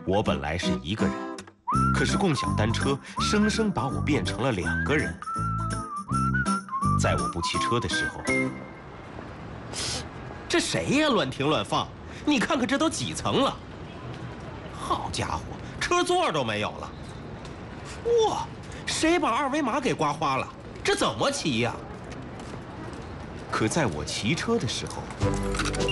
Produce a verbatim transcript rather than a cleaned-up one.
我本来是一个人，可是共享单车生生把我变成了两个人。在我不骑车的时候，这谁呀？乱停乱放！你看看这都几层了？好家伙，车座都没有了！哇，谁把二维码给刮花了？这怎么骑呀？可在我骑车的时候，